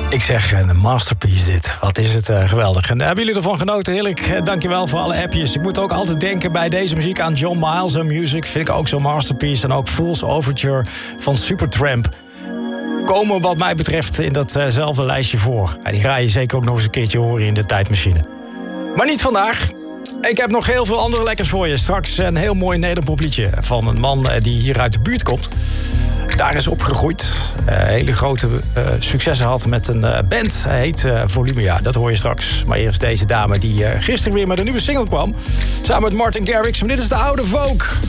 Ik zeg een masterpiece dit. Wat is het geweldig. En hebben jullie ervan genoten? Heerlijk. Dankjewel voor alle appjes. Ik moet ook altijd denken bij deze muziek aan John Miles en Music. Vind ik ook zo'n masterpiece. En ook Fool's Overture van Supertramp. Komen wat mij betreft in datzelfde lijstje voor. En die ga je zeker ook nog eens een keertje horen in de tijdmachine. Maar niet vandaag. Ik heb nog heel veel andere lekkers voor je. Straks een heel mooi nederpopliedje van een man die hier uit de buurt komt. Daar is opgegroeid. Hele grote successen had met een band. Hij heet Volumia. Dat hoor je straks. Maar eerst deze dame die gisteren weer met een nieuwe single kwam. Samen met Martin Garrix. Maar dit is de oude Vogue.